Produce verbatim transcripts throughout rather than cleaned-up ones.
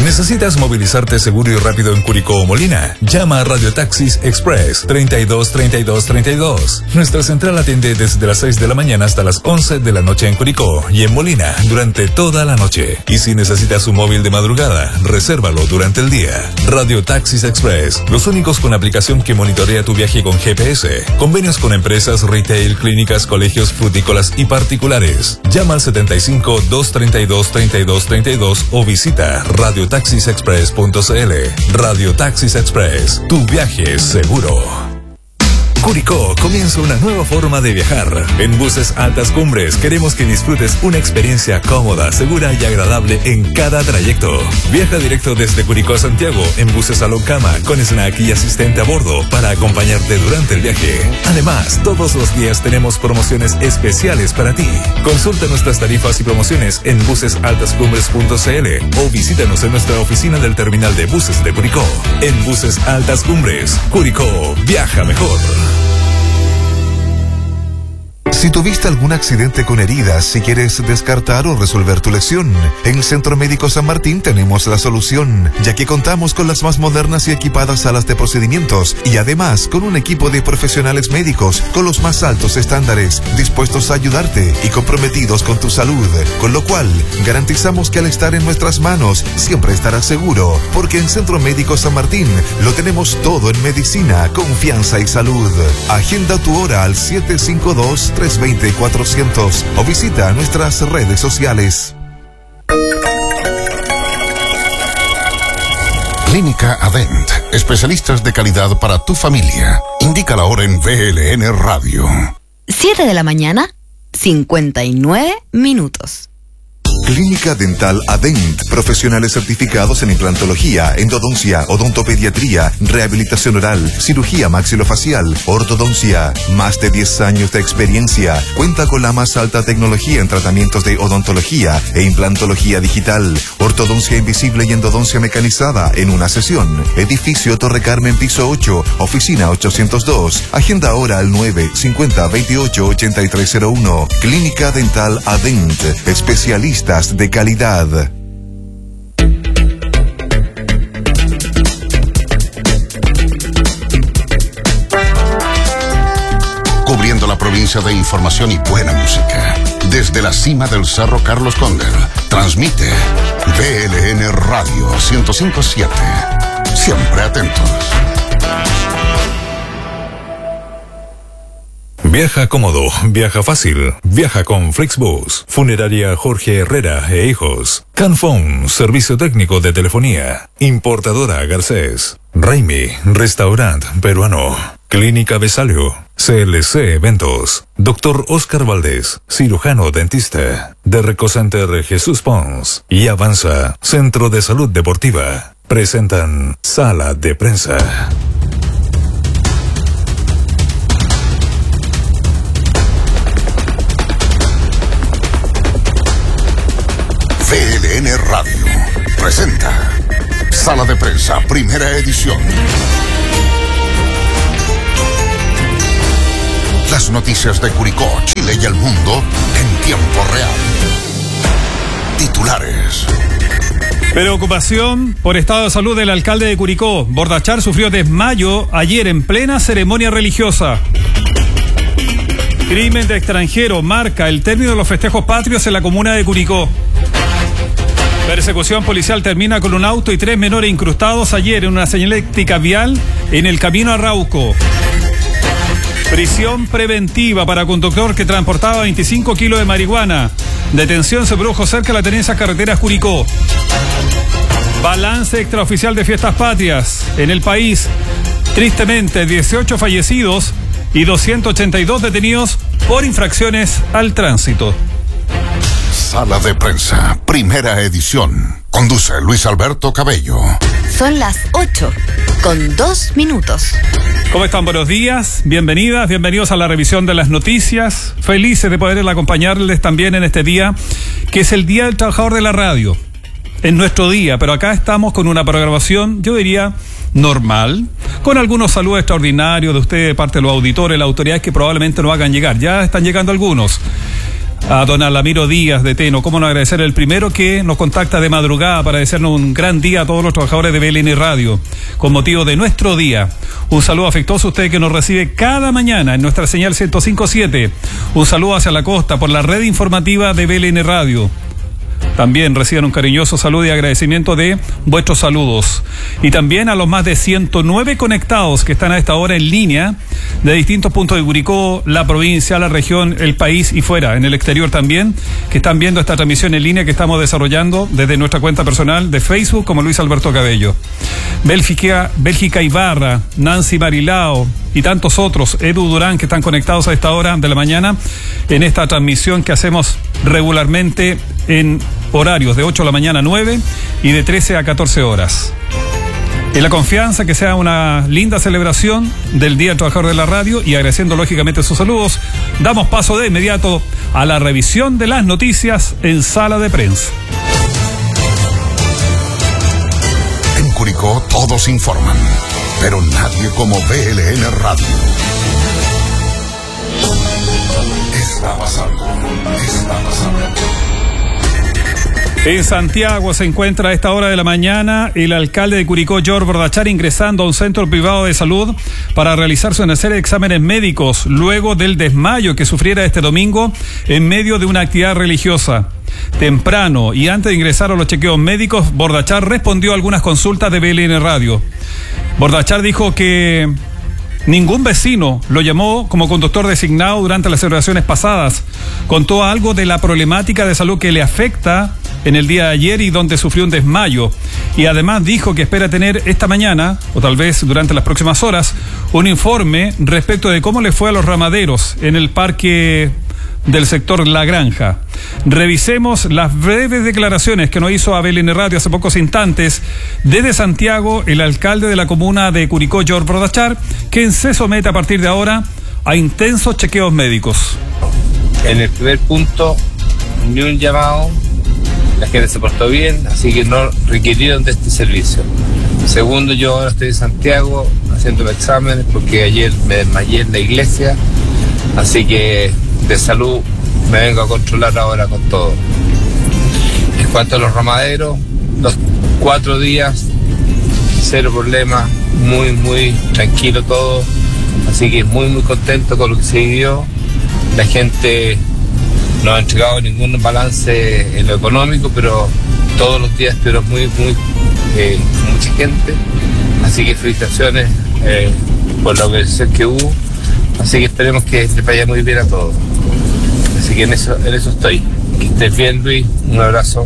¿Necesitas movilizarte seguro y rápido en Curicó o Molina? Llama a Radio Taxis Express treinta y dos, treinta y dos, treinta y dos. Nuestra central atiende desde las seis de la mañana hasta las once de la noche en Curicó y en Molina durante toda la noche. Y si necesitas un móvil de madrugada, resérvalo durante el día. Radio Taxis Express, los únicos con aplicación que monitorea tu viaje con G P S. Convenios con empresas, retail, clínicas, colegios, frutícolas y particulares. Llama al setenta y cinco, doscientos treinta y dos, treinta y dos, treinta y dos o visita radio taxis express punto c l. Radio Taxis Express, tu viaje es seguro. Curicó comienza una nueva forma de viajar. En Buses Altas Cumbres queremos que disfrutes una experiencia cómoda, segura y agradable en cada trayecto. Viaja directo desde Curicó a Santiago en buses Salón Cama con snack y asistente a bordo para acompañarte durante el viaje. Además, todos los días tenemos promociones especiales para ti. Consulta nuestras tarifas y promociones en buses altas cumbres punto c l o visítanos en nuestra oficina del terminal de buses de Curicó. En Buses Altas Cumbres, Curicó, viaja mejor. Si tuviste algún accidente con heridas, si quieres descartar o resolver tu lesión, en el Centro Médico San Martín tenemos la solución, ya que contamos con las más modernas y equipadas salas de procedimientos y además con un equipo de profesionales médicos con los más altos estándares, dispuestos a ayudarte y comprometidos con tu salud, con lo cual garantizamos que al estar en nuestras manos siempre estarás seguro, porque en Centro Médico San Martín lo tenemos todo en medicina, confianza y salud. Agenda tu hora al siete cinco dos, tres dos cero, cuatrocientos o visita nuestras redes sociales. Clínica Adent, especialistas de calidad para tu familia. Indica la hora en V L N Radio. siete de la mañana, cincuenta y nueve minutos. Clínica Dental Adent, profesionales certificados en implantología, endodoncia, odontopediatría, rehabilitación oral, cirugía maxilofacial, ortodoncia. Más de diez años de experiencia. Cuenta con la más alta tecnología en tratamientos de odontología e implantología digital, ortodoncia invisible y endodoncia mecanizada en una sesión. Edificio Torre Carmen, piso ocho, oficina ochocientos dos. Agenda ahora al nueve cincuenta, veintiocho, ochenta y tres cero uno. Clínica Dental Adent, especialistas de calidad. Cubriendo la provincia de información y buena música. Desde la cima del Cerro Carlos Conder, transmite V L N Radio ciento cinco punto siete. Siempre atentos. Viaja cómodo, viaja fácil, viaja con Flixbus, Funeraria Jorge Herrera e Hijos, Canfón, servicio técnico de telefonía, Importadora Garcés, Raimi, restaurante peruano, Clínica Besalio, C L C Eventos, Doctor Oscar Valdés, cirujano dentista, Derreco Center Jesús Pons y Avanza, Centro de Salud Deportiva, presentan Sala de Prensa. V L N Radio presenta Sala de Prensa, primera edición. Las noticias de Curicó, Chile y el mundo en tiempo real. Titulares. Preocupación por estado de salud del alcalde de Curicó. Bordachar sufrió desmayo ayer en plena ceremonia religiosa. Crimen de extranjero marca el término de los festejos patrios en la comuna de Curicó. Persecución policial termina con un auto y tres menores incrustados ayer en una señalética vial en el camino a Rauco. Prisión preventiva para conductor que transportaba veinticinco kilos de marihuana. Detención se produjo cerca de la tenencia carreteras Curicó. Balance extraoficial de fiestas patrias en el país. Tristemente, dieciocho fallecidos y doscientos ochenta y dos detenidos por infracciones al tránsito. Sala de Prensa, primera edición. Conduce Luis Alberto Cabello. Son las ocho, con dos minutos. ¿Cómo están? Buenos días, bienvenidas, bienvenidos a la revisión de las noticias. Felices de poder acompañarles también en este día, que es el Día del Trabajador de la Radio. En nuestro día, pero acá estamos con una programación, yo diría, normal, con algunos saludos extraordinarios de ustedes, de parte de los auditores, las autoridades que probablemente no hagan llegar. Ya están llegando algunos. a don Alamiro Díaz de Teno. Cómo no agradecer el primero que nos contacta de madrugada para desearnos un gran día a todos los trabajadores de B L N Radio, con motivo de nuestro día. Un saludo afectuoso a usted que nos recibe cada mañana en nuestra señal ciento cinco punto siete. Un saludo hacia la costa por la red informativa de B L N Radio. También reciban un cariñoso saludo y agradecimiento de vuestros saludos. Y también a los más de ciento nueve conectados que están a esta hora en línea de distintos puntos de Curicó, la provincia, la región, el país y fuera, en el exterior también, que están viendo esta transmisión en línea que estamos desarrollando desde nuestra cuenta personal de Facebook como Luis Alberto Cabello. Bélgica, Bélgica Ibarra, Nancy Marilao y tantos otros, Edu Durán, que están conectados a esta hora de la mañana en esta transmisión que hacemos regularmente en horarios de ocho de la mañana a nueve y de trece a catorce horas. En la confianza que sea una linda celebración del Día del Trabajador de la Radio y agradeciendo lógicamente sus saludos, damos paso de inmediato a la revisión de las noticias en Sala de Prensa. En Curicó todos informan, pero nadie como B L N Radio. Está pasando, está pasando. En Santiago se encuentra a esta hora de la mañana el alcalde de Curicó, George Bordachar, ingresando a un centro privado de salud para realizarse una serie de exámenes médicos luego del desmayo que sufriera este domingo en medio de una actividad religiosa. Temprano y antes de ingresar a los chequeos médicos, Bordachar respondió a algunas consultas de B L N Radio. Bordachar dijo que ningún vecino lo llamó como conductor designado durante las celebraciones pasadas. Contó algo de la problemática de salud que le afecta en el día de ayer y donde sufrió un desmayo. Y además dijo que espera tener esta mañana, o tal vez durante las próximas horas, un informe respecto de cómo le fue a los ramaderos en el parque del sector La Granja. Revisemos las breves declaraciones que nos hizo a B L N Radio hace pocos instantes desde Santiago el alcalde de la comuna de Curicó, George Bordachar, quien se somete a partir de ahora a intensos chequeos médicos. En el primer punto, ni un llamado, la gente se portó bien, así que no requirieron de este servicio. Segundo, yo ahora estoy en Santiago haciendo exámenes porque ayer me desmayé en la iglesia, así que de salud me vengo a controlar ahora con todo. En cuanto a los ramaderos, los cuatro días, cero problema, muy, muy tranquilo todo, así que muy, muy contento con lo que se vivió. La gente no ha entregado ningún balance en lo económico, pero todos los días estuvieron muy, muy, eh, mucha gente, así que felicitaciones eh, por la organización que hubo, así que esperemos que les vaya muy bien a todos. Así que en eso, en eso estoy. Que estés bien, Luis. Un abrazo.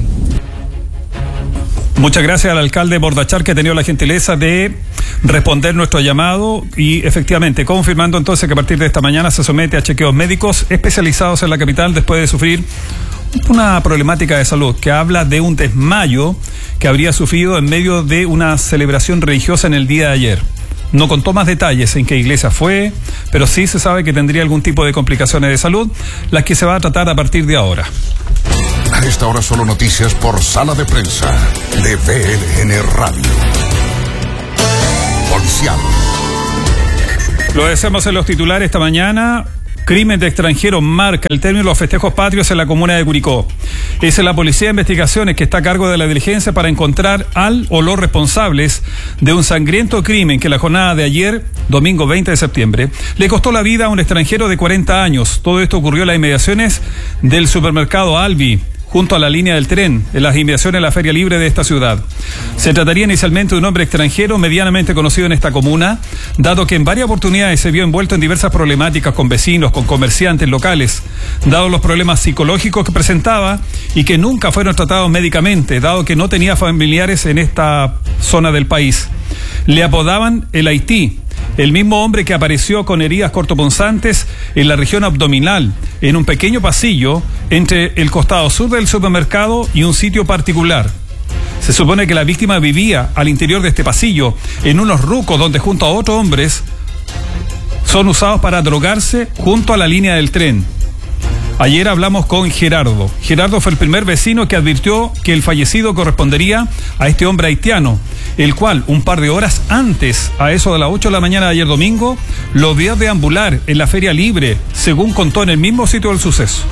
Muchas gracias al alcalde Bordachar, que ha tenido la gentileza de responder nuestro llamado y efectivamente confirmando entonces que a partir de esta mañana se somete a chequeos médicos especializados en la capital después de sufrir una problemática de salud que habla de un desmayo que habría sufrido en medio de una celebración religiosa en el día de ayer. No contó más detalles en qué iglesia fue, pero sí se sabe que tendría algún tipo de complicaciones de salud, las que se va a tratar a partir de ahora. A esta hora solo noticias por Sala de Prensa de B L N Radio. Policial. Lo decimos en los titulares esta mañana. Crimen de extranjero marca el término de los festejos patrios en la comuna de Curicó. Es la Policía de Investigaciones que está a cargo de la diligencia para encontrar al o los responsables de un sangriento crimen que la jornada de ayer, domingo veinte de septiembre, le costó la vida a un extranjero de cuarenta años. Todo esto ocurrió en las inmediaciones del supermercado Albi, junto a la línea del tren, en las inmediaciones de la Feria Libre de esta ciudad. Se trataría inicialmente de un hombre extranjero medianamente conocido en esta comuna, dado que en varias oportunidades se vio envuelto en diversas problemáticas con vecinos, con comerciantes locales, dado los problemas psicológicos que presentaba y que nunca fueron tratados médicamente, dado que no tenía familiares en esta zona del país. Le apodaban el Haití, el mismo hombre que apareció con heridas cortopunzantes en la región abdominal, en un pequeño pasillo entre el costado sur del supermercado y un sitio particular. Se supone que la víctima vivía al interior de este pasillo, en unos rucos donde junto a otros hombres son usados para drogarse junto a la línea del tren. Ayer hablamos con Gerardo. Gerardo fue el primer vecino que advirtió que el fallecido correspondería a este hombre haitiano, el cual un par de horas antes, a eso de las ocho de la mañana de ayer domingo, lo vio deambular en la Feria Libre, según contó en el mismo sitio del suceso.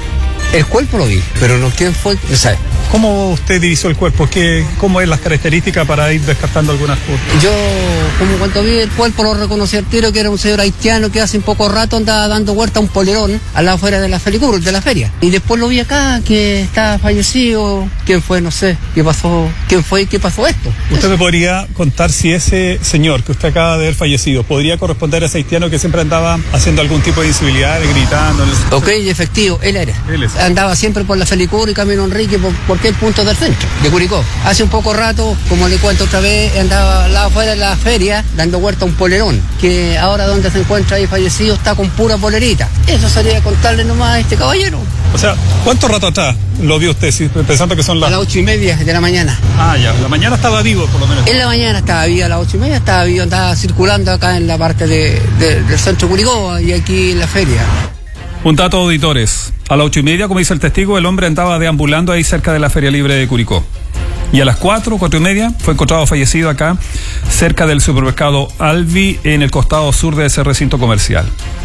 El cuerpo lo vi, pero no quién fue, no sabe. ¿Cómo usted divisó el cuerpo? ¿Qué, ¿Cómo es las características para ir descartando algunas cosas? Yo, como cuando vi el cuerpo, lo reconocí al tiro que era un señor haitiano que hace un poco rato andaba dando vuelta a un polerón al lado afuera de la Felicur, de la feria. Y después lo vi acá, que estaba fallecido. ¿Quién fue? No sé. ¿Qué pasó? ¿Quién fue y qué pasó esto? ¿Usted Eso. me podría contar si ese señor que usted acaba de ver fallecido podría corresponder a ese haitiano que siempre andaba haciendo algún tipo de incivilidad, gritando? Ok, efectivo, él era. Él es. Andaba siempre por la Felicur y Camino Enrique, por cualquier punto del centro de Curicó. Hace un poco rato, como le cuento otra vez, andaba al lado afuera de la feria dando vuelta a un polerón, que ahora donde se encuentra ahí fallecido está con pura polerita. Eso sería contarle nomás a este caballero. O sea, ¿cuánto rato atrás lo vio usted, si, pensando que son las... A las ocho y media de la mañana. Ah, ya, la mañana estaba vivo, por lo menos. En la mañana estaba vivo, a las ocho y media estaba vivo, andaba circulando acá en la parte de, de, del centro de Curicó y aquí en la feria. Un dato, auditores. A las ocho y media, como dice el testigo, el hombre andaba deambulando ahí cerca de la Feria Libre de Curicó. Y a las cuatro, cuatro y media, fue encontrado fallecido acá, cerca del supermercado Alvi, en el costado sur de ese recinto comercial.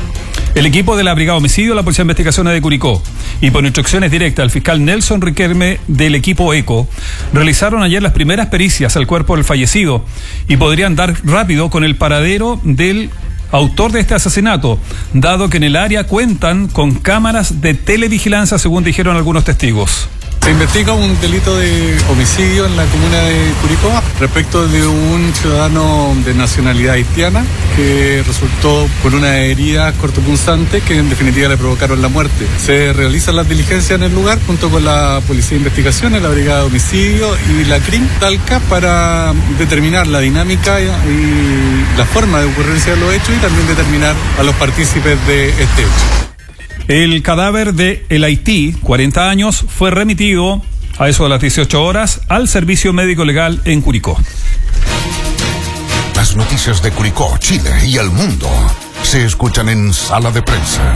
El equipo de la Brigada Homicidio, la Policía de Investigaciones de Curicó, y por instrucciones directas al fiscal Nelson Riquelme del equipo ECO, realizaron ayer las primeras pericias al cuerpo del fallecido y podrían dar rápido con el paradero del autor de este asesinato, dado que en el área cuentan con cámaras de televigilancia, según dijeron algunos testigos. Se investiga un delito de homicidio en la comuna de Curicó respecto de un ciudadano de nacionalidad haitiana que resultó con una herida cortopunzante que en definitiva le provocaron la muerte. Se realizan las diligencias en el lugar junto con la Policía de Investigaciones, la Brigada de Homicidio y la C R I M Talca para determinar la dinámica y la forma de ocurrencia de los hechos y también determinar a los partícipes de este hecho. El cadáver de el Haití, cuarenta años, fue remitido a eso de las dieciocho horas al Servicio Médico Legal en Curicó. Las noticias de Curicó, Chile y el mundo se escuchan en Sala de Prensa.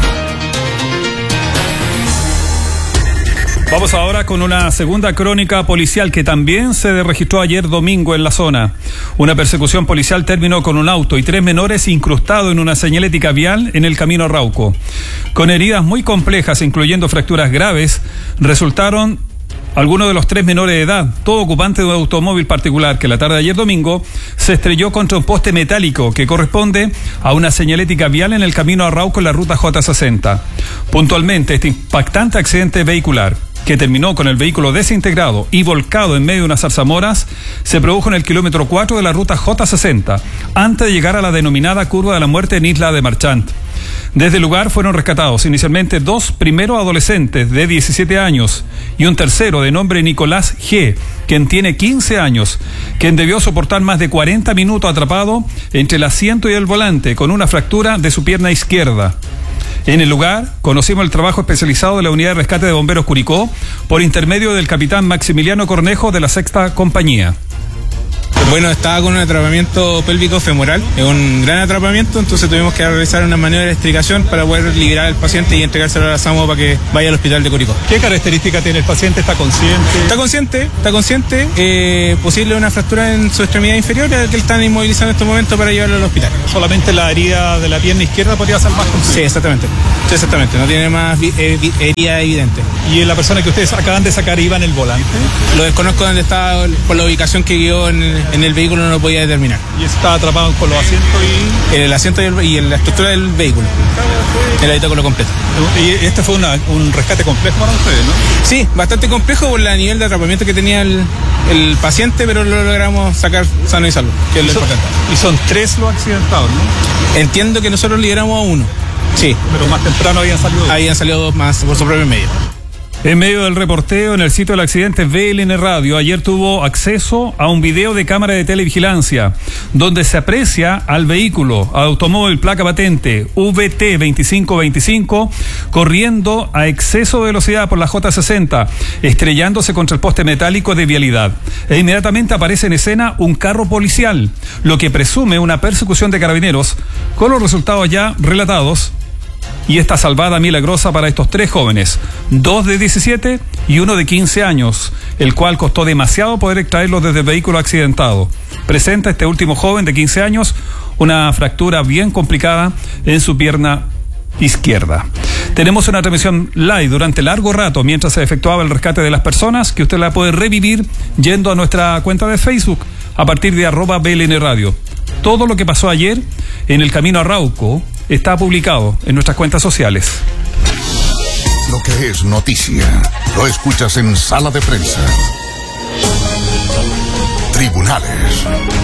Vamos ahora con una segunda crónica policial que también se registró ayer domingo en la zona. Una persecución policial terminó con un auto y tres menores incrustados en una señalética vial en el camino a Rauco. Con heridas muy complejas, incluyendo fracturas graves, resultaron algunos de los tres menores de edad, todo ocupante de un automóvil particular que la tarde de ayer domingo se estrelló contra un poste metálico que corresponde a una señalética vial en el camino a Rauco en la ruta J sesenta. Puntualmente, este impactante accidente vehicular, que terminó con el vehículo desintegrado y volcado en medio de unas zarzamoras, se produjo en el kilómetro cuatro de la ruta J sesenta, antes de llegar a la denominada curva de la muerte en Isla de Marchant. Desde el lugar fueron rescatados inicialmente dos primeros adolescentes de diecisiete años y un tercero de nombre Nicolás G., quien tiene quince años, quien debió soportar más de cuarenta minutos atrapado entre el asiento y el volante con una fractura de su pierna izquierda. En el lugar conocimos el trabajo especializado de la Unidad de Rescate de Bomberos Curicó por intermedio del capitán Maximiliano Cornejo de la Sexta Compañía. Bueno, estaba con un atrapamiento pélvico femoral, es un gran atrapamiento, entonces tuvimos que realizar una maniobra de extricación para poder liberar al paciente y entregárselo a la SAMU para que vaya al hospital de Curicó. ¿Qué característica tiene el paciente? ¿Está consciente? Está consciente, está consciente, eh, posible una fractura en su extremidad inferior que están inmovilizando en estos momentos para llevarlo al hospital. ¿Solamente la herida de la pierna izquierda podría ser más compleja? Sí, exactamente, sí, exactamente, no tiene más eh, herida evidente. ¿Y la persona que ustedes acaban de sacar iba en el volante? Lo desconozco dónde está, por la ubicación que guió en el, en el vehículo no lo podía determinar. ¿Y está atrapado con los asientos y...? El asiento y, el, y la estructura del vehículo. El habitáculo completo. ¿Y este fue una, un rescate complejo para ustedes, no? Sí, bastante complejo por el nivel de atrapamiento que tenía el, el paciente, pero lo logramos sacar sano y salvo, que es lo importante. Y son tres los accidentados, ¿no? Entiendo que nosotros liberamos a uno. Sí. Pero más temprano habían salido dos. Habían salido dos más por su propio medio. En medio del reporteo en el sitio del accidente, V L N Radio ayer tuvo acceso a un video de cámara de televigilancia donde se aprecia al vehículo, al automóvil placa patente V T veinticinco veinticinco, corriendo a exceso de velocidad por la J sesenta, estrellándose contra el poste metálico de vialidad. E inmediatamente aparece en escena un carro policial, lo que presume una persecución de carabineros, con los resultados ya relatados. Y esta salvada milagrosa para estos tres jóvenes, dos de diecisiete y uno de quince años, el cual costó demasiado poder extraerlos desde el vehículo accidentado. Presenta este último joven de quince años una fractura bien complicada en su pierna izquierda. Tenemos una transmisión live durante largo rato mientras se efectuaba el rescate de las personas, que usted la puede revivir yendo a nuestra cuenta de Facebook a partir de arroba B L N Radio. Todo lo que pasó ayer en el camino a Rauco está publicado en nuestras cuentas sociales. Lo que es noticia, lo escuchas en Sala de Prensa. Tribunales.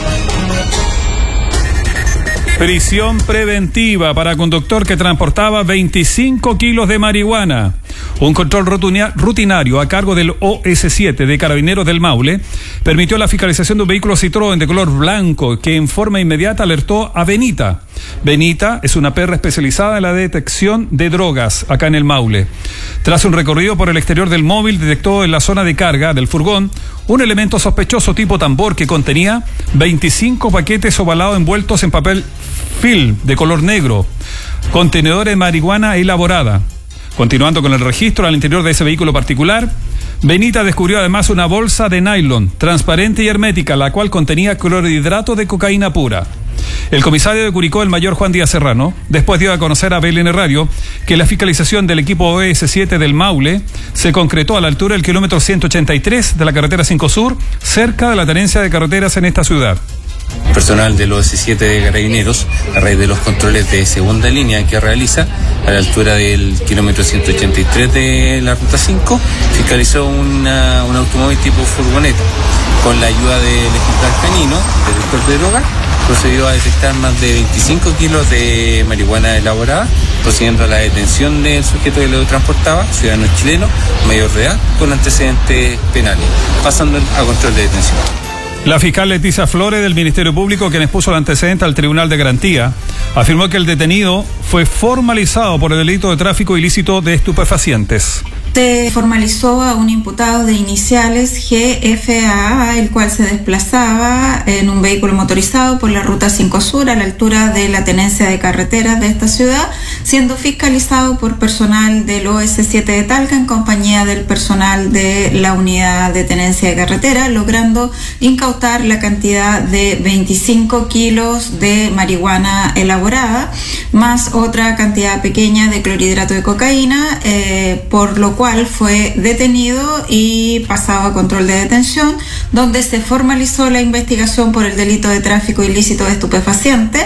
Prisión preventiva para conductor que transportaba veinticinco kilos de marihuana. Un control rutinario a cargo del O S siete de Carabineros del Maule permitió la fiscalización de un vehículo Citroën de color blanco que en forma inmediata alertó a Benita. Benita es una perra especializada en la detección de drogas acá en el Maule. Tras un recorrido por el exterior del móvil, detectó en la zona de carga del furgón un elemento sospechoso tipo tambor que contenía veinticinco paquetes ovalados envueltos en papel film de color negro, contenedores de marihuana elaborada. Continuando con el registro al interior de ese vehículo particular, Benita descubrió además una bolsa de nylon transparente y hermética, la cual contenía clorhidrato de cocaína pura. El comisario de Curicó, el mayor Juan Díaz Serrano, después dio a conocer a B L N Radio que la fiscalización del equipo O S siete del Maule se concretó a la altura del kilómetro ciento ochenta y tres de la carretera cinco Sur, cerca de la tenencia de carreteras en esta ciudad. Personal del O S siete de Carabineros, a raíz de los controles de segunda línea que realiza a la altura del kilómetro ciento ochenta y tres de la ruta cinco, fiscalizó una, un automóvil tipo furgoneta. Con la ayuda del ejemplar canino, detector de droga, procedió a detectar más de veinticinco kilos de marihuana elaborada, procediendo a la detención del sujeto que lo transportaba, ciudadano chileno, mayor de edad, con antecedentes penales, pasando a control de detención. La fiscal Leticia Flores del Ministerio Público, quien expuso el antecedente al Tribunal de Garantía, afirmó que el detenido fue formalizado por el delito de tráfico ilícito de estupefacientes. Se formalizó a un imputado de iniciales G F A A, el cual se desplazaba en un vehículo motorizado por la ruta cinco Sur a la altura de la tenencia de carreteras de esta ciudad, siendo fiscalizado por personal del O S siete de Talca en compañía del personal de la unidad de tenencia de carretera, logrando incautar la cantidad de veinticinco kilos de marihuana elaborada, más otra cantidad pequeña de clorhidrato de cocaína, eh, por lo cual fue detenido y pasado a control de detención, donde se formalizó la investigación por el delito de tráfico ilícito de estupefacientes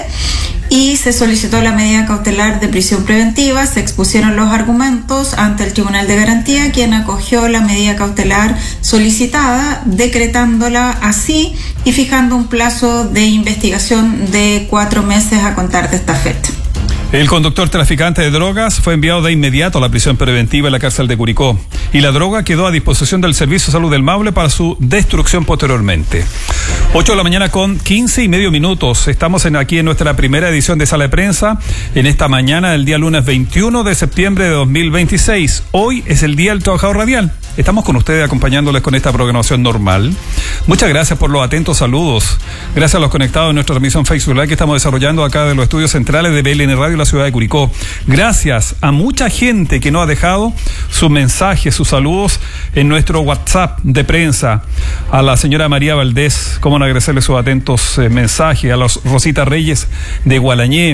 y se solicitó la medida cautelar de prisión preventiva. Se expusieron los argumentos ante el Tribunal de Garantía, quien acogió la medida cautelar solicitada, decretándola así y fijando un plazo de investigación de cuatro meses a contar de esta fecha. El conductor traficante de drogas fue enviado de inmediato a la prisión preventiva en la cárcel de Curicó y la droga quedó a disposición del Servicio de Salud del Maule para su destrucción posteriormente. ocho de la mañana con quince y medio minutos. Estamos en, aquí en nuestra primera edición de Sala de Prensa en esta mañana del día lunes veintiuno de septiembre de dos mil veintiséis. Hoy es el Día del Trabajador Radial. Estamos con ustedes acompañándoles con esta programación normal. Muchas gracias por los atentos saludos. Gracias a los conectados en nuestra transmisión Facebook Live que estamos desarrollando acá de los estudios centrales de B L N Radio, la ciudad de Curicó. Gracias a mucha gente que nos ha dejado sus mensajes, sus saludos en nuestro WhatsApp de prensa. A la señora María Valdés, cómo no agradecerle sus atentos eh, mensajes. A los Rosita Reyes de Gualañé,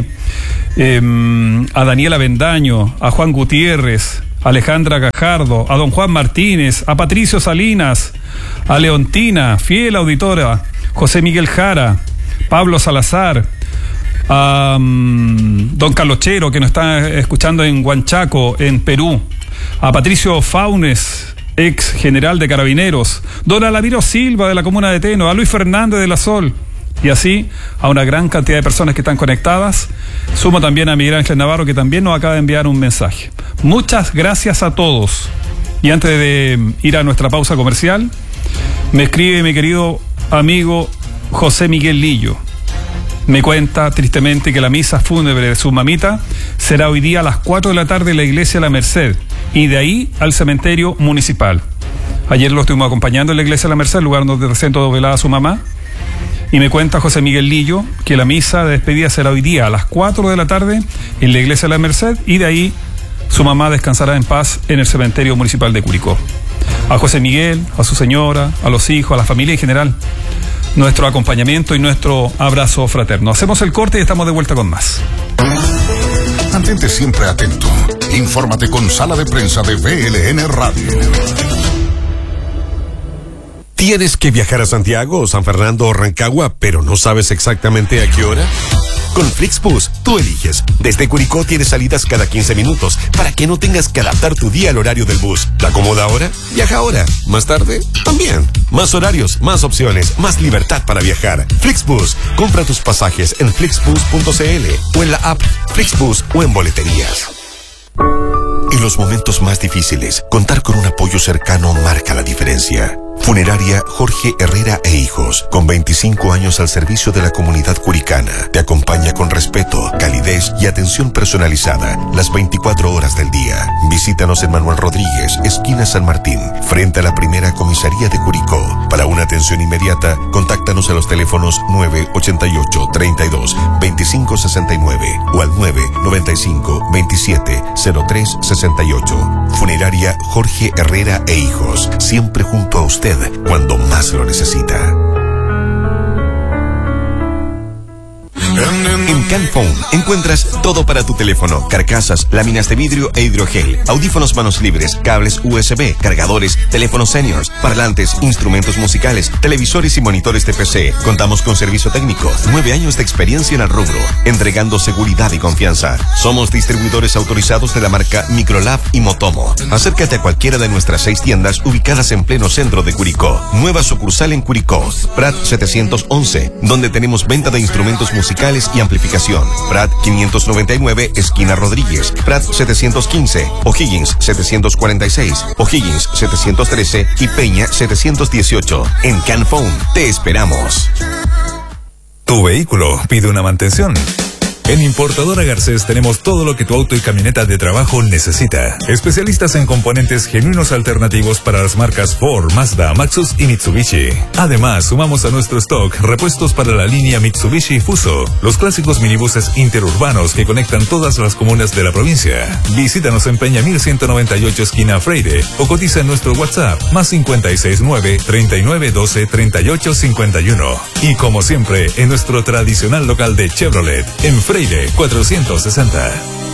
eh, a Daniela Bendaño, a Juan Gutiérrez, Alejandra Gajardo, a don Juan Martínez, a Patricio Salinas, a Leontina, fiel auditora, José Miguel Jara, Pablo Salazar, a um, don Carlochero, que nos está escuchando en Huanchaco, en Perú, a Patricio Faunes, ex general de Carabineros, don Alaviro Silva de la comuna de Teno, a Luis Fernández de la Sol, y así a una gran cantidad de personas que están conectadas. Sumo también a Miguel Ángel Navarro, que también nos acaba de enviar un mensaje. Muchas gracias a todos. Y antes de ir a nuestra pausa comercial, me escribe mi querido amigo José Miguel Lillo. Me cuenta tristemente que la misa fúnebre de su mamita será hoy día a las cuatro de la tarde en la iglesia La Merced y de ahí al cementerio municipal. Ayer lo estuvimos acompañando en la iglesia La Merced, lugar donde recién velaba su mamá. Y me cuenta José Miguel Lillo que la misa de despedida será hoy día a las cuatro de la tarde en la iglesia La Merced y de ahí su mamá descansará en paz en el cementerio municipal de Curicó. A José Miguel, a su señora, a los hijos, a la familia en general, nuestro acompañamiento y nuestro abrazo fraterno. Hacemos el corte y estamos de vuelta con más. Mantente siempre atento. Infórmate con Sala de Prensa de V L N Radio. ¿Tienes que viajar a Santiago, San Fernando o Rancagua, pero no sabes exactamente a qué hora? Con Flixbus, tú eliges. Desde Curicó tienes salidas cada quince minutos para que no tengas que adaptar tu día al horario del bus. ¿Te acomoda ahora? Viaja ahora. ¿Más tarde? También. Más horarios, más opciones, más libertad para viajar. Flixbus. Compra tus pasajes en flixbus punto c l o en la app Flixbus o en boleterías. En los momentos más difíciles, contar con un apoyo cercano marca la diferencia. Funeraria Jorge Herrera e Hijos, con veinticinco años al servicio de la comunidad curicana, te acompaña con respeto, calidez y atención personalizada las veinticuatro horas del día. Visítanos en Manuel Rodríguez, esquina San Martín, frente a la primera comisaría de Curicó. Para una atención inmediata, contáctanos a los teléfonos nueve ochenta y ocho, treinta y dos, veinticinco sesenta y nueve o al nueve noventa y cinco, veintisiete, cero tres sesenta y ocho. Funeraria Jorge Herrera e Hijos, siempre junto a usted cuando más lo necesita. En Canphone encuentras todo para tu teléfono: carcasas, láminas de vidrio e hidrogel, audífonos manos libres, cables U S B, cargadores, teléfonos seniors, parlantes, instrumentos musicales, televisores y monitores de P C. Contamos con servicio técnico, nueve años de experiencia en el rubro, entregando seguridad y confianza. Somos distribuidores autorizados de la marca Microlab y Motomo. Acércate a cualquiera de nuestras seis tiendas ubicadas en pleno centro de Curicó. Nueva sucursal en Curicó, Prat setecientos once, donde tenemos venta de instrumentos musicales y amplificación. Prat quinientos noventa y nueve, esquina Rodríguez. Prat setecientos quince, O'Higgins setecientos cuarenta y seis, O'Higgins setecientos trece y Peña setecientos dieciocho. En Canphone te esperamos. Tu vehículo pide una mantención. En Importadora Garcés tenemos todo lo que tu auto y camioneta de trabajo necesita. Especialistas en componentes genuinos alternativos para las marcas Ford, Mazda, Maxus y Mitsubishi. Además, sumamos a nuestro stock repuestos para la línea Mitsubishi Fuso, los clásicos minibuses interurbanos que conectan todas las comunas de la provincia. Visítanos en Peña mil ciento noventa y ocho, esquina Freire, o cotiza en nuestro WhatsApp, más cincuenta y seis nueve, treinta y nueve doce, treinta y ocho cincuenta y uno. Y como siempre, en nuestro tradicional local de Chevrolet, en Freire cuatrocientos sesenta.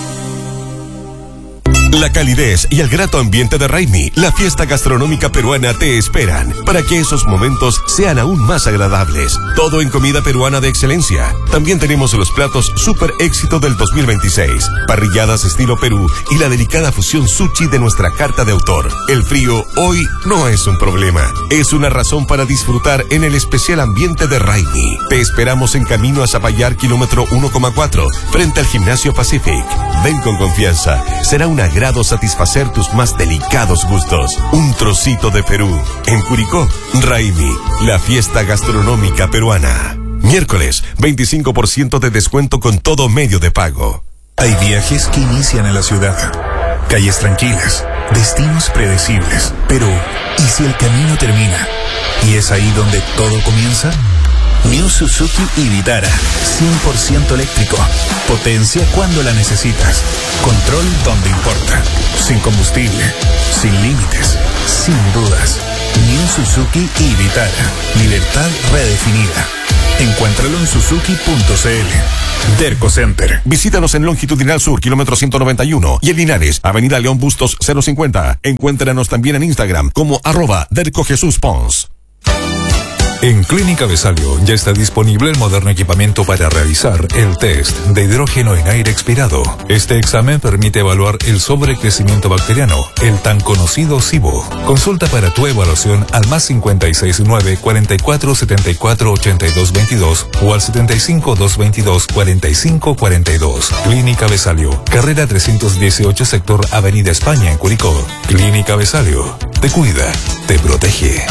La calidez y el grato ambiente de Raimi, la fiesta gastronómica peruana, te esperan para que esos momentos sean aún más agradables. Todo en comida peruana de excelencia. También tenemos los platos super éxito del dos mil veintiséis, parrilladas estilo Perú y la delicada fusión sushi de nuestra carta de autor. El frío hoy no es un problema, es una razón para disfrutar en el especial ambiente de Raimi. Te esperamos en camino a Zapallar, kilómetro uno coma cuatro, frente al Gimnasio Pacific. Ven con confianza, será una gran satisfacer tus más delicados gustos. Un trocito de Perú. En Curicó, Raimi, la fiesta gastronómica peruana. Miércoles, veinticinco por ciento de descuento con todo medio de pago. Hay viajes que inician en la ciudad. Calles tranquilas, destinos predecibles. Pero, ¿y si el camino termina? ¿Y es ahí donde todo comienza? New Suzuki y Vitara, cien por ciento eléctrico. Potencia cuando la necesitas. Control donde importa. Sin combustible, sin límites, sin dudas. New Suzuki y Vitara. Libertad redefinida. Encuéntralo en suzuki punto c l. Derco Center. Visítanos en Longitudinal Sur, kilómetro ciento noventa y uno, y en Linares, Avenida León Bustos cero cincuenta. Encuéntranos también en Instagram como arroba Derco Jesús Pons. En Clínica Besalio ya está disponible el moderno equipamiento para realizar el test de hidrógeno en aire expirado. Este examen permite evaluar el sobrecrecimiento bacteriano, el tan conocido SIBO. Consulta para tu evaluación al más cincuenta y seis nueve, cuarenta y cuatro, setenta y cuatro, ochenta y dos veintidós o al setenta y cinco, doscientos veintidós, cuarenta y cinco cuarenta y dos. Clínica Besalio, carrera trescientos dieciocho, sector Avenida España en Curicó. Clínica Besalio, te cuida, te protege.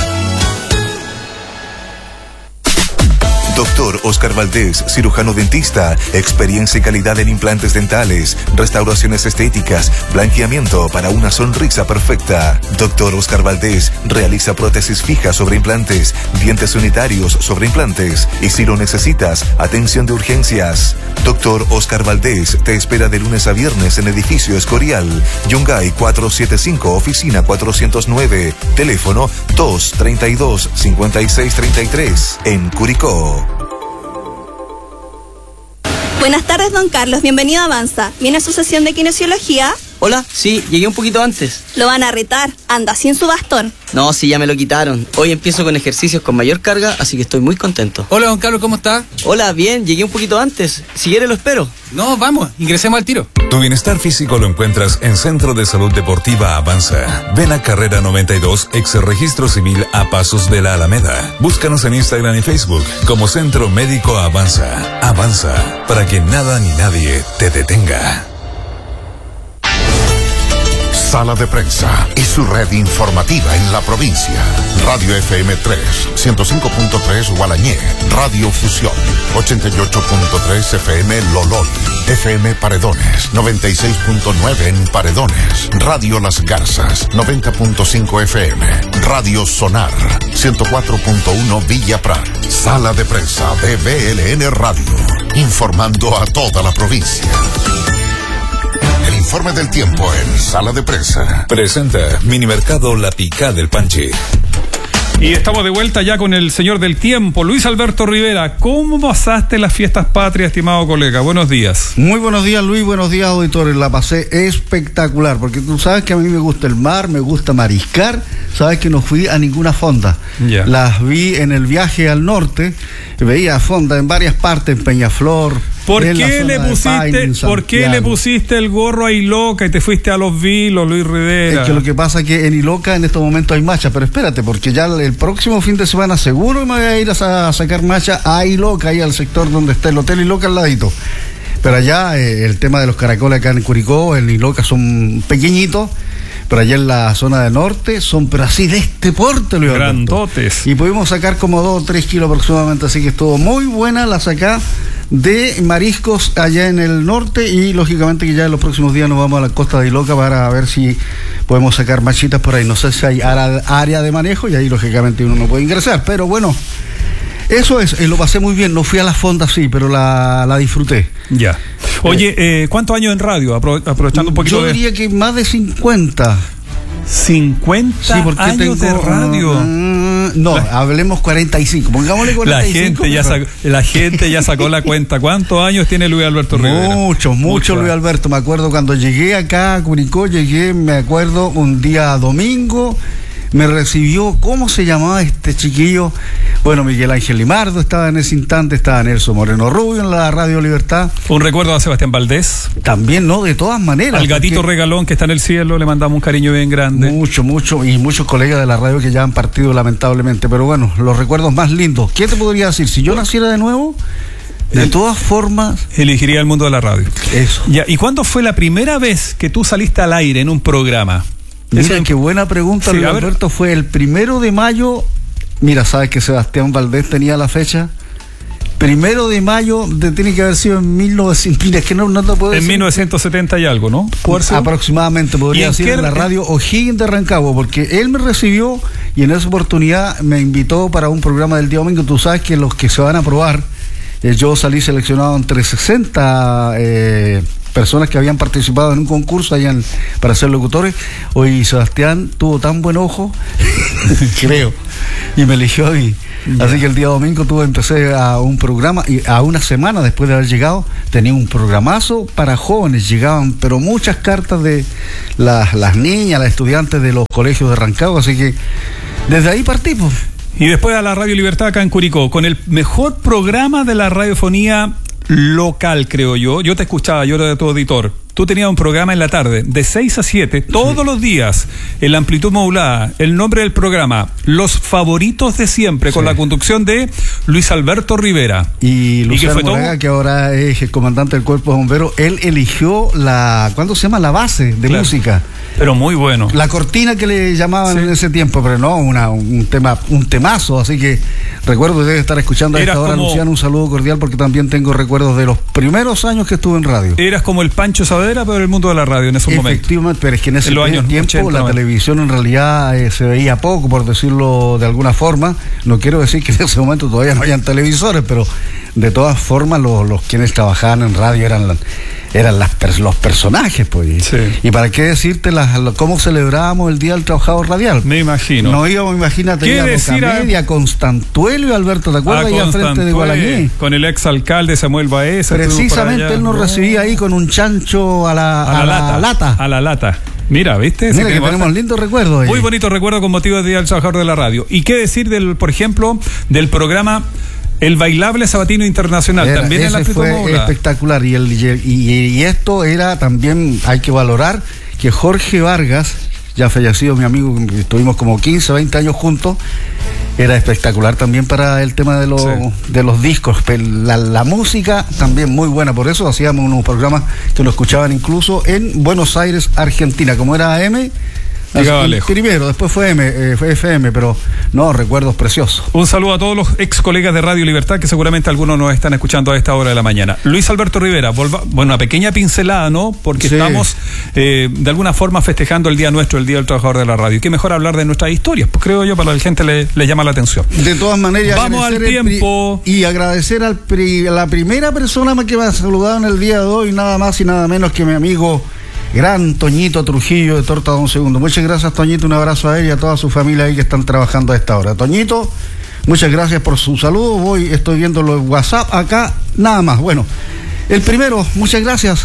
Doctor Oscar Valdés, cirujano dentista, experiencia y calidad en implantes dentales, restauraciones estéticas, blanqueamiento para una sonrisa perfecta. Doctor Oscar Valdés realiza prótesis fijas sobre implantes, dientes unitarios sobre implantes y si lo necesitas, atención de urgencias. Doctor Oscar Valdés te espera de lunes a viernes en edificio Escorial, Yungay cuatrocientos setenta y cinco, oficina cuatrocientos nueve, teléfono dos treinta y dos, cincuenta y seis treinta y tres, en Curicó. Buenas tardes, don Carlos. Bienvenido a Avanza. ¿Viene a su sesión de kinesiología? Hola, sí, llegué un poquito antes. Lo van a retar. Anda sin su bastón. No, sí, ya me lo quitaron. Hoy empiezo con ejercicios con mayor carga, así que estoy muy contento. Hola, don Carlos, ¿cómo está? Hola, bien, llegué un poquito antes. Si quiere lo espero. No, vamos, ingresemos al tiro. Tu bienestar físico lo encuentras en Centro de Salud Deportiva Avanza. Ven a Carrera noventa y dos, ex Registro Civil a pasos de la Alameda. Búscanos en Instagram y Facebook como Centro Médico Avanza. Avanza, para que nada ni nadie te detenga. Sala de Prensa y su red informativa en la provincia. Radio F M tres, ciento cinco punto tres Gualañé. Radio Fusión, ochenta y ocho punto tres F M Lolol. F M Paredones, noventa y seis punto nueve en Paredones. Radio Las Garzas, noventa punto cinco F M. Radio Sonar, ciento cuatro punto uno Villa Prat. Sala de Prensa de B L N Radio. Informando a toda la provincia. El informe del tiempo en Sala de Prensa. Presenta Minimercado La Picá del Panche. Y estamos de vuelta ya con el señor del tiempo, Luis Alberto Rivera. ¿Cómo pasaste las fiestas patrias, estimado colega? Buenos días. Muy buenos días, Luis. Buenos días, auditores. La pasé espectacular, porque tú sabes que a mí me gusta el mar, me gusta mariscar. Sabes que no fui a ninguna fonda. Ya. Las vi en el viaje al norte. Veía fonda en varias partes, en Peñaflor. ¿Por qué le pusiste, ¿por qué le pusiste el gorro a Iloca y te fuiste a Los Vilos, Luis Rivera? Es que lo que pasa es que en Iloca en estos momentos hay marcha, pero espérate, porque ya el próximo fin de semana seguro me voy a ir a, a sacar marcha a Iloca, ahí al sector donde está el Hotel Iloca al ladito. Pero allá eh, el tema de los caracoles acá en Curicó, en Iloca son pequeñitos, pero allá en la zona del norte son, pero así de este porte, Luis Alberto. Grandotes. Y pudimos sacar como dos o tres kilos aproximadamente, así que estuvo muy buena la sacada de mariscos allá en el norte, y lógicamente que ya en los próximos días nos vamos a la costa de Iloca para ver si podemos sacar machitas por ahí. No sé si hay área de manejo y ahí lógicamente uno no puede ingresar, pero bueno, eso es, eh, lo pasé muy bien. No fui a la fonda, sí, pero la, la disfruté. Ya. Oye, eh, ¿cuántos años en radio? Apro aprovechando un poquito. Yo diría de... que más de cincuenta. cincuenta sí, porque años tengo, de radio. Uh, no, la, hablemos cuarenta y cinco. Pongámosle cuarenta y cinco. La gente, ya sacó, la gente ya sacó la cuenta. ¿Cuántos años tiene Luis Alberto Rivera? Muchos, muchos, Luis Alberto. Me acuerdo cuando llegué acá a Curicó, llegué, me acuerdo, un día domingo. Me recibió, ¿cómo se llamaba este chiquillo? Bueno, Miguel Ángel Limardo estaba en ese instante, estaba Nelson Moreno Rubio en la Radio Libertad. Un recuerdo a Sebastián Valdés. También, ¿no? De todas maneras. Al gatito regalón que está en el cielo, le mandamos un cariño bien grande. Mucho, mucho, y muchos colegas de la radio que ya han partido lamentablemente, pero bueno, los recuerdos más lindos. ¿Qué te podría decir? Si yo naciera de nuevo, de todas formas, elegiría el mundo de la radio. Eso. Ya, ¿y cuándo fue la primera vez que tú saliste al aire en un programa? Mira, Ese... qué buena pregunta, sí, Luis Alberto. Fue el primero de mayo. Mira, sabes que Sebastián Valdés tenía la fecha. Primero de mayo, de, tiene que haber sido en mil novecientos. Mira, es que no, no te puedo decir. En mil novecientos setenta y algo, ¿no? Aproximadamente, podría decir, en la radio O'Higgins de Rancagua, porque él me recibió y en esa oportunidad me invitó para un programa del día domingo. Tú sabes que los que se van a probar, eh, yo salí seleccionado entre sesenta eh, personas que habían participado en un concurso allá en, para ser locutores. Hoy Sebastián tuvo tan buen ojo, creo, y me eligió a mí. Ya. Así que el día domingo tuve, empecé a un programa, y a una semana después de haber llegado tenía un programazo para jóvenes. Llegaban pero muchas cartas de las, las niñas, las estudiantes de los colegios de Rancagua, así que desde ahí partimos. Y después a la Radio Libertad acá en Curicó, con el mejor programa de la radiofonía local, creo yo. Yo te escuchaba, yo era tu auditor. Tú tenías un programa en la tarde, de seis a siete, todos sí. los días, en la amplitud modulada. El nombre del programa, Los Favoritos de Siempre, sí. con la conducción de Luis Alberto Rivera. Y Luciano Moraga, que ahora es el comandante del Cuerpo de Bomberos, él eligió la, ¿cuándo se llama? La base de claro. música. Pero muy bueno. La cortina que le llamaban sí. en ese tiempo, pero no, una, un tema, un temazo, así que recuerdo que debe estar escuchando a esta hora, como... Luciano, un saludo cordial, porque también tengo recuerdos de los primeros años que estuve en radio. Eras como el Pancho Saavedra, pero en el mundo de la radio en esos momentos. Efectivamente, pero es que en ese en los años tiempo ochenta, la noventa televisión en realidad eh, se veía poco, por decirlo de alguna forma. No quiero decir que en ese momento todavía no hayan televisores, pero de todas formas los, los quienes trabajaban en radio eran, eran las, los personajes, pues. Sí. Y para qué decirte las, cómo celebrábamos el Día del Trabajador Radial. Me imagino. No íbamos, imagínate, ¿Qué a decir a... Media, Constantuelio y Alberto, ¿te acuerdas? Ahí al frente de Gualañé. Con el ex alcalde Samuel Baeza. Precisamente él nos no. recibía ahí con un chancho a la, a a la, la lata, lata. A la lata. Mira, ¿viste? Mira que tenemos, tenemos lindos recuerdos ahí. Muy bonito recuerdo con motivo del Día del Trabajador de la Radio. ¿Y qué decir del, por ejemplo, del programa El Bailable Sabatino Internacional? Era, también en la fue espectacular. Y, el, y, y esto era también, hay que valorar que Jorge Vargas, ya fallecido mi amigo, estuvimos como quince, veinte años juntos, era espectacular también para el tema de los, sí. de los discos. La, la música también muy buena, por eso hacíamos unos programas que lo escuchaban incluso en Buenos Aires, Argentina, como era A M. Primero, después fue M, eh, fue F M, pero no, recuerdos preciosos. Un saludo a todos los ex colegas de Radio Libertad, que seguramente algunos nos están escuchando a esta hora de la mañana. Luis Alberto Rivera, volva, bueno, una pequeña pincelada, ¿no? Porque sí. estamos eh, de alguna forma festejando el día nuestro, el Día del Trabajador de la Radio. Qué mejor hablar de nuestras historias, pues creo yo, para la gente le, le llama la atención. De todas maneras, vamos al tiempo. Pri- y agradecer al pri- a la primera persona que me ha saludado en el día de hoy, nada más y nada menos que mi amigo gran Toñito Trujillo de Torta Don Segundo. Muchas gracias, Toñito, un abrazo a él y a toda su familia ahí que están trabajando a esta hora. Toñito, muchas gracias por su saludo. Voy, estoy viendo los WhatsApp acá, nada más. Bueno, el primero, muchas gracias.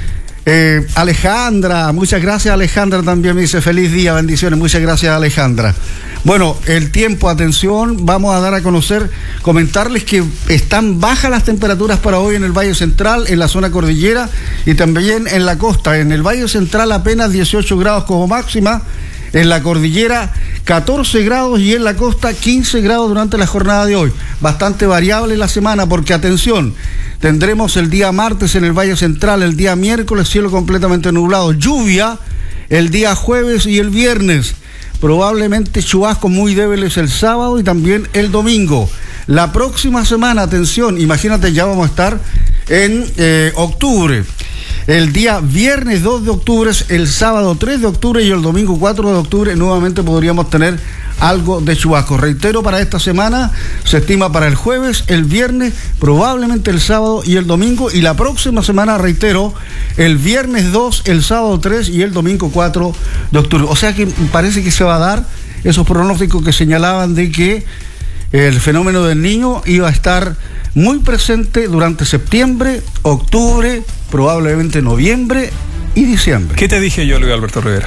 Eh, Alejandra, muchas gracias. Alejandra también me dice feliz día, bendiciones. Muchas gracias, Alejandra. Bueno, el tiempo, atención, vamos a dar a conocer, comentarles que están bajas las temperaturas para hoy en el Valle Central, en la zona cordillera y también en la costa. En el Valle Central apenas dieciocho grados como máxima, en la cordillera catorce grados y en la costa quince grados durante la jornada de hoy. Bastante variable la semana porque, atención, tendremos el día martes en el Valle Central, el día miércoles cielo completamente nublado, lluvia el día jueves y el viernes. Probablemente chubascos muy débiles el sábado y también el domingo. La próxima semana, atención, imagínate, ya vamos a estar en eh, octubre. El día viernes dos de octubre, el sábado tres de octubre y el domingo cuatro de octubre nuevamente podríamos tener algo de chubasco. Reitero, para esta semana se estima para el jueves, el viernes, probablemente el sábado y el domingo, y la próxima semana, reitero, el viernes dos, el sábado tres y el domingo cuatro de octubre. O sea que parece que se va a dar esos pronósticos que señalaban de que el fenómeno del Niño iba a estar muy presente durante septiembre, octubre, probablemente noviembre y diciembre. ¿Qué te dije yo, Luis Alberto Rivera?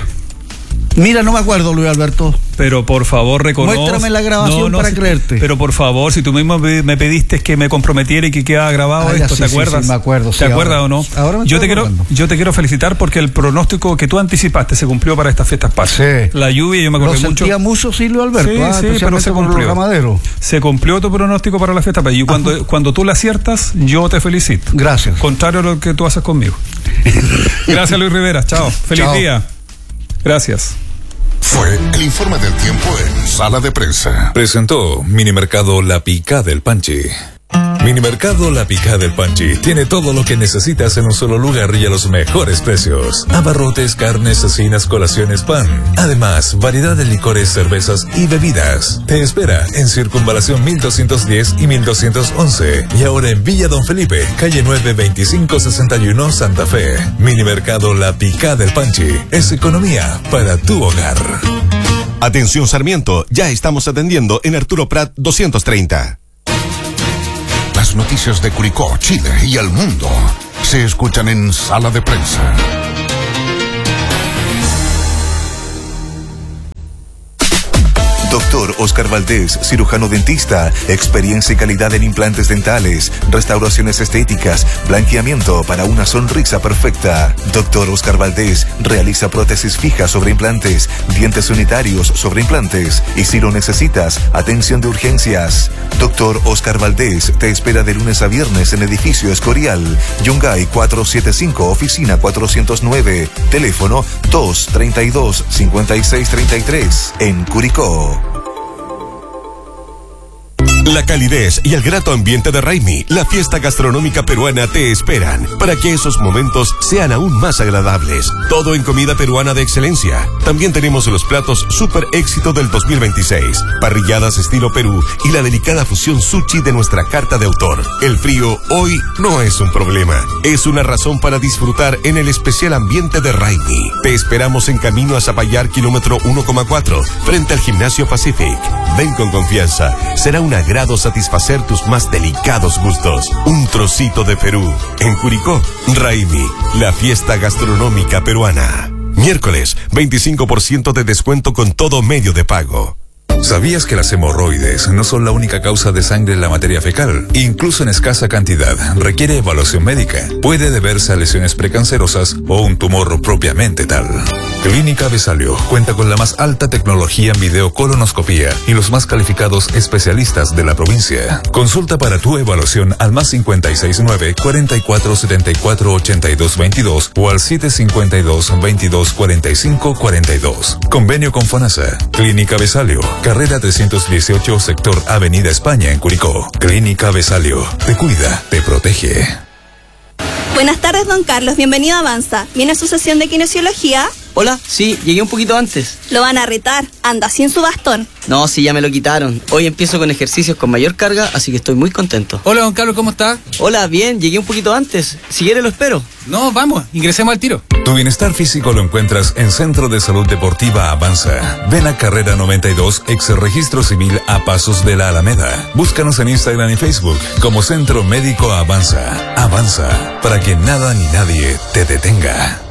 Mira, no me acuerdo, Luis Alberto. Pero por favor, reconoce. Muéstrame la grabación no, no, para si, creerte. Pero por favor, si tú mismo me pediste que me comprometiera y que quedara grabado ah, esto, sí, ¿te acuerdas? Sí, sí, me acuerdo. ¿Te sí, acuerdas ahora, o no? Ahora me yo te quiero, yo te quiero felicitar porque el pronóstico que tú anticipaste se cumplió para estas fiestas patrias. Sí. La lluvia, yo me acordé Lo mucho. sentía mucho, sí, Luis Alberto. Sí, ah, sí, pero se cumplió. Se cumplió tu pronóstico para la fiesta patrias. Y cuando, cuando tú la aciertas, yo te felicito. Gracias. Contrario a lo que tú haces conmigo. Gracias, Luis Rivera. Chao. Feliz Chao. día. Gracias. Fue el informe del tiempo en Sala de Prensa. Presentó Minimercado La Picá del Panchi. Minimercado La Picá del Panchi tiene todo lo que necesitas en un solo lugar y a los mejores precios. Abarrotes, carnes, cecinas, colaciones, pan. Además, variedad de licores, cervezas y bebidas. Te espera en Circunvalación mil doscientos diez y mil doscientos once. Y ahora en Villa Don Felipe, calle nueve veinticinco sesenta y uno, Santa Fe. Minimercado La Picá del Panchi es economía para tu hogar. Atención Sarmiento, ya estamos atendiendo en Arturo Prat doscientos treinta. Las noticias de Curicó, Chile y el mundo se escuchan en Sala de Prensa. Doctor Oscar Valdés, cirujano dentista, experiencia y calidad en implantes dentales, restauraciones estéticas, blanqueamiento para una sonrisa perfecta. Doctor Oscar Valdés realiza prótesis fijas sobre implantes, dientes unitarios sobre implantes y si lo necesitas, atención de urgencias. Doctor Oscar Valdés te espera de lunes a viernes en edificio Escorial, Yungay cuatrocientos setenta y cinco, oficina cuatrocientos nueve, teléfono dos treinta y dos, cincuenta y seis treinta y tres, en Curicó. La calidez y el grato ambiente de Raimi, la fiesta gastronómica peruana, te esperan para que esos momentos sean aún más agradables. Todo en comida peruana de excelencia. También tenemos los platos super éxito del dos mil veintiséis, parrilladas estilo Perú y la delicada fusión sushi de nuestra carta de autor. El frío hoy no es un problema, es una razón para disfrutar en el especial ambiente de Raimi. Te esperamos en camino a Zapallar, kilómetro uno coma cuatro, frente al Gimnasio Pacific. Ven con confianza, será un agrado satisfacer tus más delicados gustos. Un trocito de Perú. En Curicó, Raimi, la fiesta gastronómica peruana. Miércoles, veinticinco por ciento de descuento con todo medio de pago. ¿Sabías que las hemorroides no son la única causa de sangre en la materia fecal? Incluso en escasa cantidad, requiere evaluación médica. Puede deberse a lesiones precancerosas o un tumor propiamente tal. Clínica Besalio cuenta con la más alta tecnología en videocolonoscopía y los más calificados especialistas de la provincia. Consulta para tu evaluación al más cincuenta y seis nueve, cuarenta y cuatro setenta y cuatro ochenta y dos veintidós o al siete cincuenta y dos, veintidós cuarenta y cinco cuarenta y dos. Convenio con FONASA. Clínica Besalio, carrera trescientos dieciocho, sector Avenida España en Curicó. Clínica Besalio, te cuida, te protege. Buenas tardes, don Carlos. Bienvenido a Avanza. ¿Viene a su sesión de kinesiología? Hola, sí, llegué un poquito antes. Lo van a retar. Anda sin su bastón. No, sí, ya me lo quitaron. Hoy empiezo con ejercicios con mayor carga, así que estoy muy contento. Hola, don Carlos, ¿cómo está? Hola, bien, llegué un poquito antes. Si quiere lo espero. No, vamos, ingresemos al tiro. Tu bienestar físico lo encuentras en Centro de Salud Deportiva Avanza. Ven a Carrera noventa y dos, ex registro civil a pasos de la Alameda. Búscanos en Instagram y Facebook como Centro Médico Avanza. Avanza, para que nada ni nadie te detenga.